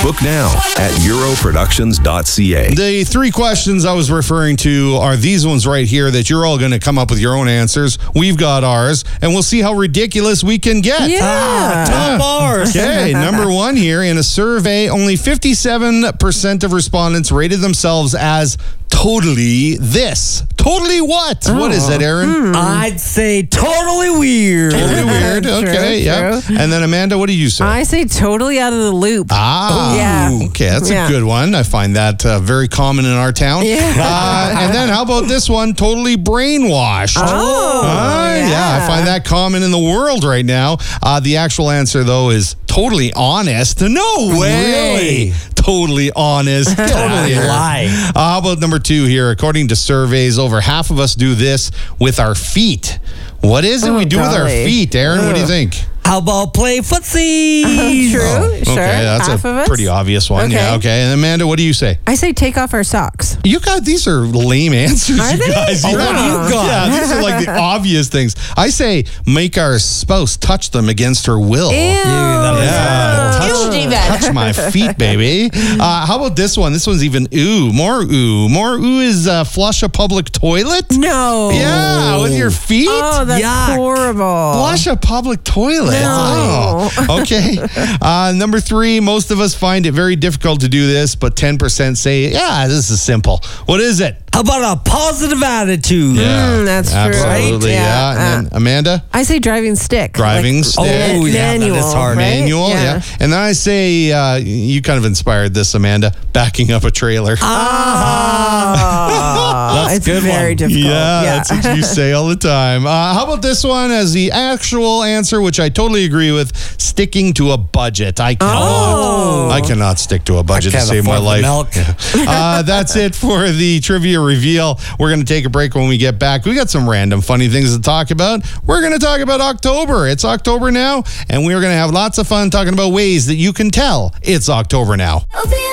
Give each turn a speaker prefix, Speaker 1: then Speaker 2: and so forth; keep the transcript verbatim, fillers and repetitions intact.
Speaker 1: Book now at euro productions dot c a.
Speaker 2: The three questions I was referring to are these ones right here that you're all going to come up with your own answers. We've got ours, and we'll see how ridiculous we can get.
Speaker 3: Yeah.
Speaker 4: Ah, top bars.
Speaker 2: Okay, number one here. In a survey, only fifty-seven percent of respondents rated themselves as totally this. Totally what?
Speaker 3: Oh.
Speaker 2: What is it, Aaron?
Speaker 3: Hmm.
Speaker 4: I'd say totally weird.
Speaker 2: Totally weird.
Speaker 3: True,
Speaker 2: Okay, yeah.
Speaker 3: true.
Speaker 2: And then Amanda, what do you say?
Speaker 3: I say totally out of the loop.
Speaker 2: Ah,
Speaker 3: Yeah.
Speaker 2: okay, that's
Speaker 3: Yeah.
Speaker 2: a good one. I find that uh, very common in our town.
Speaker 3: Yeah.
Speaker 2: Uh, and then how about this one? Totally brainwashed.
Speaker 3: Oh,
Speaker 2: Ah, yeah.
Speaker 3: yeah.
Speaker 2: I find that common in the world right now. Uh, the actual answer, though, is totally honest. No way.
Speaker 4: Really?
Speaker 2: Totally honest. Get out of
Speaker 4: Totally
Speaker 2: here.
Speaker 4: lie.
Speaker 2: Uh, how about number two here? According to surveys, over half of us do this with our feet. What is it
Speaker 3: Oh,
Speaker 2: we do with our
Speaker 3: golly.
Speaker 2: feet, Aaron? What do you
Speaker 3: Ugh.
Speaker 2: think?
Speaker 4: How about play footsie?
Speaker 3: True,
Speaker 2: Oh,
Speaker 3: sure.
Speaker 2: Okay, that's
Speaker 3: Half
Speaker 2: a
Speaker 3: of us.
Speaker 2: pretty obvious one.
Speaker 3: Okay.
Speaker 2: Yeah, okay. And Amanda, what do you say?
Speaker 3: I say take off our socks.
Speaker 2: You got these are lame answers,
Speaker 3: Are
Speaker 2: you
Speaker 3: they?
Speaker 2: guys.
Speaker 3: Oh,
Speaker 2: You
Speaker 3: what
Speaker 2: got-
Speaker 3: do you
Speaker 4: got?
Speaker 2: Yeah, these are like the obvious things. I say make our spouse touch them against her will.
Speaker 3: Ew.
Speaker 4: that was
Speaker 2: Yeah,
Speaker 3: Ew.
Speaker 2: touch,
Speaker 3: Ew, David.
Speaker 2: touch my feet, baby. Uh, how about this one? This one's even ooh, more ooh, more ooh is uh, flush a public toilet.
Speaker 3: No.
Speaker 2: Yeah, with your feet.
Speaker 3: Oh, that's
Speaker 4: Yuck.
Speaker 3: horrible.
Speaker 2: Flush a public toilet.
Speaker 3: No.
Speaker 2: Oh, okay. Uh, number three, most of us find it very difficult to do this, but ten percent say, yeah, this is simple. What is it?
Speaker 4: How about a positive attitude?
Speaker 3: Mm, that's true.
Speaker 2: Absolutely,
Speaker 3: Right?
Speaker 2: yeah.
Speaker 3: Yeah.
Speaker 2: And then Amanda?
Speaker 3: I say driving stick.
Speaker 2: Driving
Speaker 3: Like,
Speaker 2: stick.
Speaker 4: Oh, yeah, that
Speaker 3: manual,
Speaker 4: is hard.
Speaker 3: right?
Speaker 2: Manual, yeah. And then I say, uh, you kind of inspired this, Amanda, backing up a trailer.
Speaker 3: Ah,
Speaker 4: That's
Speaker 3: it's
Speaker 4: a good
Speaker 3: very
Speaker 4: one.
Speaker 3: difficult.
Speaker 2: Yeah, that's what you say all the time. Uh, how about this one as the actual answer, which I totally agree with, sticking to a budget. I cannot,
Speaker 3: Oh.
Speaker 2: I cannot stick to a budget to
Speaker 4: Can't
Speaker 2: save my
Speaker 4: afford the
Speaker 2: life.
Speaker 4: milk.
Speaker 2: Uh, that's it for the trivia reveal. We're going to take a break. When we get back, we got some random funny things to talk about. We're going to talk about October. It's October now, and we're going to have lots of fun talking about ways that you can tell it's October now.
Speaker 5: Open